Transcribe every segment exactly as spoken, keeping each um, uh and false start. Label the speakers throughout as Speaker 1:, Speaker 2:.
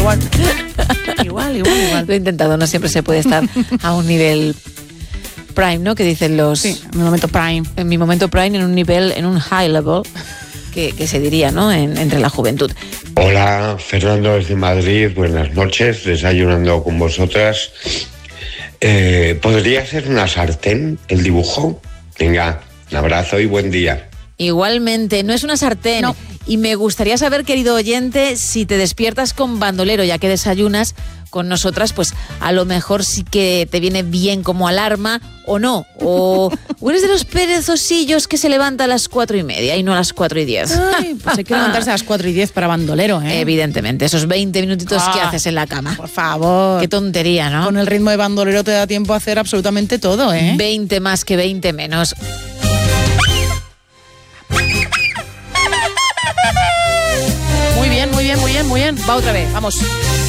Speaker 1: igual. Igual, igual, igual.
Speaker 2: Lo he intentado, no siempre se puede estar a un nivel prime, ¿no? Que dicen los...
Speaker 1: Sí, en mi momento prime.
Speaker 2: En mi momento prime, en un nivel, en un high level, que, que se diría, ¿no? En, entre la juventud.
Speaker 3: Hola, Fernando desde Madrid, buenas noches, desayunando con vosotras. Eh, ¿Podría ser una sartén el dibujo? Venga, un abrazo y buen día.
Speaker 2: Igualmente, no es una sartén.
Speaker 1: No.
Speaker 2: Y me gustaría saber, querido oyente, si te despiertas con bandolero, ya que desayunas con nosotras, pues a lo mejor sí que te viene bien como alarma o no. O, o eres de los perezosillos que se levanta a las cuatro y media y no a las cuatro y diez.
Speaker 1: Ay, pues hay que levantarse a las cuatro y diez para bandolero, ¿eh?
Speaker 2: Evidentemente, esos veinte minutitos
Speaker 1: Ah,
Speaker 2: que haces en la cama.
Speaker 1: Por favor.
Speaker 2: Qué tontería, ¿no?
Speaker 1: Con el ritmo de bandolero te da tiempo a hacer absolutamente todo, ¿eh?
Speaker 2: veinte más que veinte menos.
Speaker 1: Muy bien, muy bien, muy bien, muy bien.
Speaker 2: Va otra vez, vamos.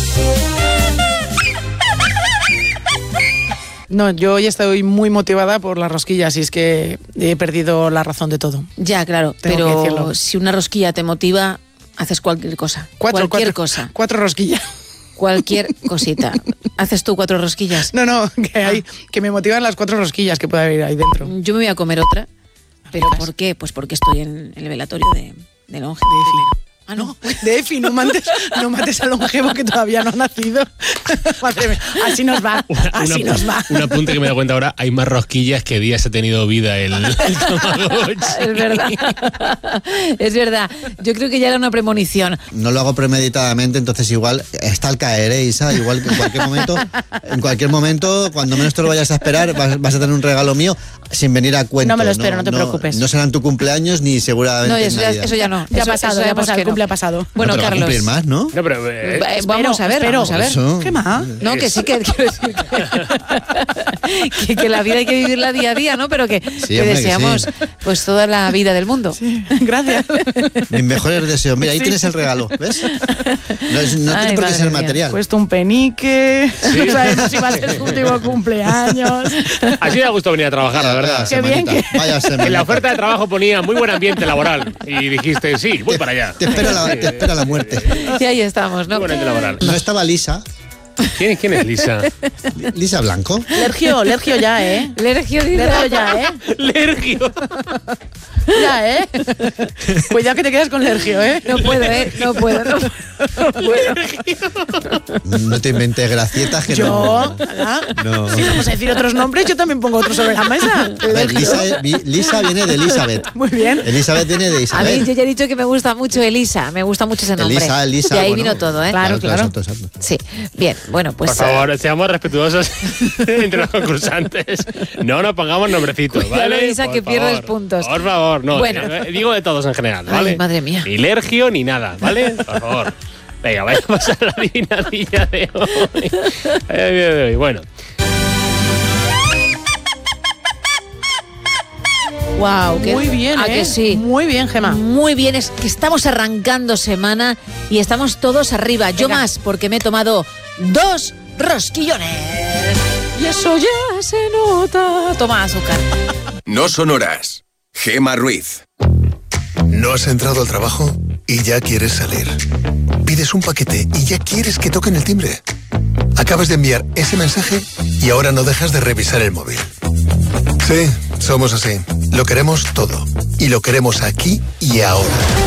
Speaker 1: No, yo hoy estoy muy motivada por las rosquillas y es que he perdido la razón de todo.
Speaker 2: Ya, claro,
Speaker 1: Tengo que
Speaker 2: pero
Speaker 1: decirlo.
Speaker 2: si una rosquilla te motiva, haces cualquier cosa.
Speaker 1: Cuatro,
Speaker 2: cualquier
Speaker 1: cuatro,
Speaker 2: cosa.
Speaker 1: Cuatro rosquillas.
Speaker 2: Cualquier cosita. ¿Haces tú cuatro rosquillas?
Speaker 1: No, no, que, hay, que me motivan las cuatro rosquillas que puede haber ahí dentro.
Speaker 2: Yo me voy a comer otra. ¿Pero
Speaker 1: Ricas.
Speaker 2: por qué? Pues porque estoy en el velatorio de, de Longe. Ah, no.
Speaker 1: De Efi, no mates, no mates al longevo que todavía no ha nacido. Madre mía, así nos va, así
Speaker 4: Una-
Speaker 1: nos va.
Speaker 4: Un apunte que me he dado cuenta ahora, hay más rosquillas que días ha tenido vida el, el Tamagotchi.
Speaker 2: Es verdad. Es verdad. Yo creo que ya era una premonición.
Speaker 5: No lo hago premeditadamente, entonces igual está al caer, ¿eh, Isa? Igual que en cualquier momento, en cualquier momento, cuando menos te lo vayas a esperar, vas, vas a tener un regalo mío sin venir a cuento.
Speaker 1: No me lo espero, no te preocupes.
Speaker 5: No será en tu cumpleaños ni seguramente
Speaker 2: No,
Speaker 5: en
Speaker 2: eso ya,
Speaker 5: Navidad.
Speaker 2: eso ya no.
Speaker 1: Ya ha
Speaker 2: Eso-
Speaker 1: pasado,
Speaker 2: eso
Speaker 1: ya ha
Speaker 2: sabemos
Speaker 1: pasado,
Speaker 2: que
Speaker 1: el
Speaker 2: no.
Speaker 1: cumple ha pasado.
Speaker 2: Bueno,
Speaker 5: No, pero va a
Speaker 2: Carlos.
Speaker 5: cumplir más, ¿no?
Speaker 4: No, pero, eh,
Speaker 2: Eh, vamos a ver,
Speaker 1: espero.
Speaker 2: vamos a ver.
Speaker 5: Eso.
Speaker 1: ¿Qué más?
Speaker 2: No, que sí, que quiero decir que, que, que la vida hay que vivirla día a día, ¿no? Pero que, que
Speaker 5: hombre, que
Speaker 2: deseamos
Speaker 5: sí.
Speaker 2: pues toda la vida del mundo.
Speaker 1: Gracias.
Speaker 5: Mis mejores deseos. Mira, ahí
Speaker 1: Sí.
Speaker 5: tienes el regalo, ¿ves? No, es- no
Speaker 2: Ay,
Speaker 5: tiene por qué
Speaker 2: madre
Speaker 5: ser
Speaker 2: mía.
Speaker 5: material.
Speaker 1: Puesto un penique. No sabemos si va a ser su último cumpleaños.
Speaker 4: así da gusto venir a trabajar, la verdad.
Speaker 1: Qué bien
Speaker 5: Semanita,
Speaker 1: que-
Speaker 5: Vaya
Speaker 4: En
Speaker 5: semanita.
Speaker 4: la oferta de trabajo ponía muy buen ambiente laboral y dijiste, sí, voy para allá.
Speaker 5: Te espera la, te espera la muerte.
Speaker 2: Y ahí estamos, ¿no?
Speaker 4: Muy buen ambiente laboral.
Speaker 5: No estaba Lisa,
Speaker 4: ¿Quién, quién es Lisa?
Speaker 5: Lisa Blanco.
Speaker 1: Lergio, Lergio ya, ¿eh?
Speaker 2: Lergio dice-
Speaker 1: Lergio ya, ¿eh?
Speaker 4: Lergio.
Speaker 1: Ya, ¿eh? Cuidado que te quedas con Lergio, ¿eh?
Speaker 2: No puedo, ¿eh? No puedo, no, no puedo.
Speaker 5: No te inventes gracietas que
Speaker 1: Yo,
Speaker 5: no.
Speaker 1: ¿verdad?
Speaker 5: No.
Speaker 1: Si vamos a decir otros nombres, yo también pongo otros sobre la mesa.
Speaker 5: A ver, Lisa, vi- Lisa viene de Elizabeth.
Speaker 1: Muy bien.
Speaker 5: Elizabeth viene de
Speaker 2: A mí
Speaker 5: Isabel.
Speaker 2: yo ya he dicho que me gusta mucho Elisa, me gusta mucho ese nombre.
Speaker 5: Elisa, Elisa.
Speaker 2: Y ahí
Speaker 5: bueno.
Speaker 2: vino todo, ¿eh?
Speaker 1: Claro, claro.
Speaker 5: Exacto, exacto.
Speaker 2: Sí, bien, bueno, pues...
Speaker 4: Por favor, seamos respetuosos entre los concursantes. No nos pongamos nombrecitos,
Speaker 2: Cuidado,
Speaker 4: ¿vale?
Speaker 2: Elisa,
Speaker 4: Por
Speaker 2: que pierdes
Speaker 4: favor.
Speaker 2: puntos.
Speaker 4: Por favor, no.
Speaker 2: Bueno.
Speaker 4: eh, Digo de todos en general, ¿vale?
Speaker 2: Ay, madre mía.
Speaker 4: Ni Lergio ni nada, ¿vale? Por favor. Venga, vayamos a la adivinadilla de hoy. Ay, Dios de hoy. Bueno,
Speaker 2: Wow, que,
Speaker 1: Muy bien,
Speaker 2: ¿a
Speaker 1: ¿eh?
Speaker 2: que sí?
Speaker 1: Muy bien, Gemma.
Speaker 2: Muy bien, es que estamos arrancando semana y estamos todos arriba. Yo
Speaker 1: Venga.
Speaker 2: más, porque me he tomado dos rosquillones. Y eso ya se nota. Toma azúcar.
Speaker 6: No son horas. Gemma Ruiz.
Speaker 7: No has entrado al trabajo y ya quieres salir. Pides un paquete y ya quieres que toquen el timbre. Acabas de enviar ese mensaje y ahora no dejas de revisar el móvil. Sí, somos así. Lo queremos todo. Y lo queremos aquí y ahora.